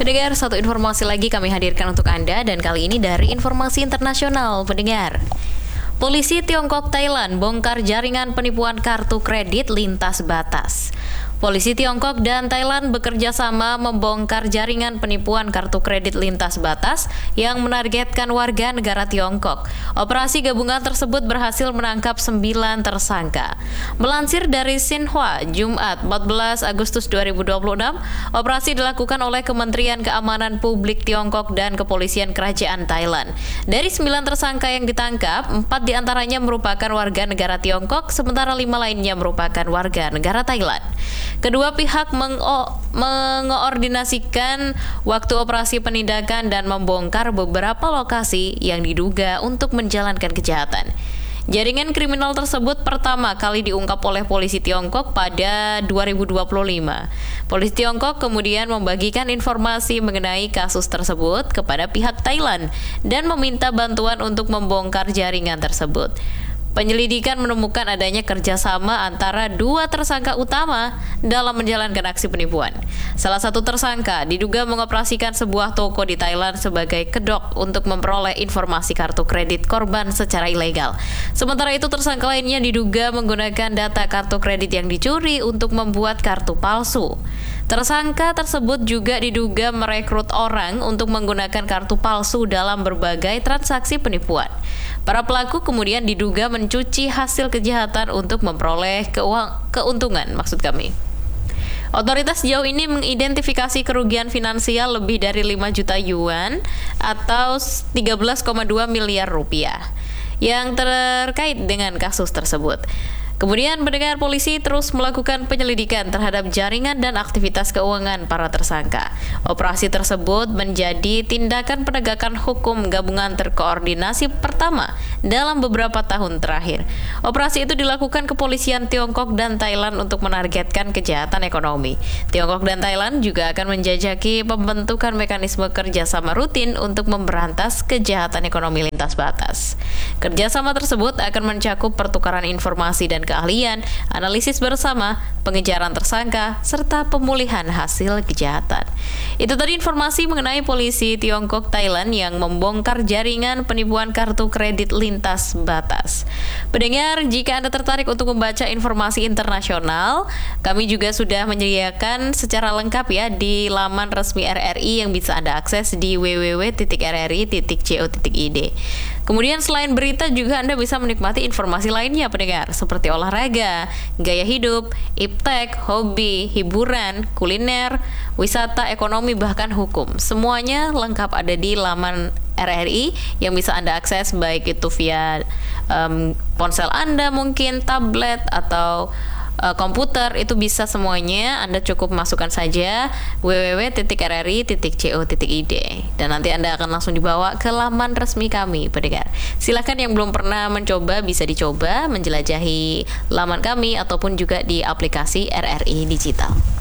Pendengar, satu informasi lagi kami hadirkan untuk Anda dan kali ini dari informasi internasional, pendengar. Polisi Tiongkok Thailand bongkar jaringan penipuan kartu kredit lintas batas. Polisi Tiongkok dan Thailand bekerja sama membongkar jaringan penipuan kartu kredit lintas batas yang menargetkan warga negara Tiongkok. Operasi gabungan tersebut berhasil menangkap 9 tersangka. Melansir dari Xinhua, Jumat 14 Agustus 2026, operasi dilakukan oleh Kementerian Keamanan Publik Tiongkok dan Kepolisian Kerajaan Thailand. Dari 9 tersangka yang ditangkap, 4 diantaranya merupakan warga negara Tiongkok, sementara 5 lainnya merupakan warga negara Thailand. Kedua pihak mengoordinasikan waktu operasi penindakan dan membongkar beberapa lokasi yang diduga untuk menjalankan kejahatan. Jaringan kriminal tersebut pertama kali diungkap oleh polisi Tiongkok pada 2025. Polisi Tiongkok kemudian membagikan informasi mengenai kasus tersebut kepada pihak Thailand dan meminta bantuan untuk membongkar jaringan tersebut. Penyelidikan menemukan adanya kerjasama antara 2 tersangka utama dalam menjalankan aksi penipuan. Salah satu tersangka diduga mengoperasikan sebuah toko di Thailand sebagai kedok untuk memperoleh informasi kartu kredit korban secara ilegal. Sementara itu tersangka lainnya diduga menggunakan data kartu kredit yang dicuri untuk membuat kartu palsu. Tersangka tersebut juga diduga merekrut orang untuk menggunakan kartu palsu dalam berbagai transaksi penipuan. Para pelaku kemudian diduga mencuci hasil kejahatan untuk memperoleh keuntungan, maksud kami. Otoritas sejauh ini mengidentifikasi kerugian finansial lebih dari 5 juta yuan atau 13,2 miliar rupiah yang terkait dengan kasus tersebut. Kemudian pendengar, polisi terus melakukan penyelidikan terhadap jaringan dan aktivitas keuangan para tersangka. Operasi tersebut menjadi tindakan penegakan hukum gabungan terkoordinasi pertama dalam beberapa tahun terakhir. Operasi itu dilakukan kepolisian Tiongkok dan Thailand untuk menargetkan kejahatan ekonomi. Tiongkok dan Thailand juga akan menjajaki pembentukan mekanisme kerjasama rutin untuk memberantas kejahatan ekonomi lintas batas. Kerjasama tersebut akan mencakup pertukaran informasi dan keahlian, analisis bersama, pengejaran tersangka, serta pemulihan hasil kejahatan. Itu tadi informasi mengenai polisi Tiongkok Thailand yang membongkar jaringan penipuan kartu kredit lintas batas. Pendengar, jika Anda tertarik untuk membaca informasi internasional, kami juga sudah menyediakan secara lengkap ya di laman resmi RRI yang bisa Anda akses di www.rri.co.id. Kemudian selain berita juga Anda bisa menikmati informasi lainnya pendengar, seperti olahraga, gaya hidup, iptek, hobi, hiburan, kuliner, wisata, ekonomi, bahkan hukum. Semuanya lengkap ada di laman RRI yang bisa Anda akses baik itu via ponsel Anda mungkin, tablet atau komputer, itu bisa semuanya. Anda cukup masukkan saja www.rri.co.id dan nanti Anda akan langsung dibawa ke laman resmi kami pendengar. Silakan yang belum pernah mencoba bisa dicoba menjelajahi laman kami ataupun juga di aplikasi RRI Digital.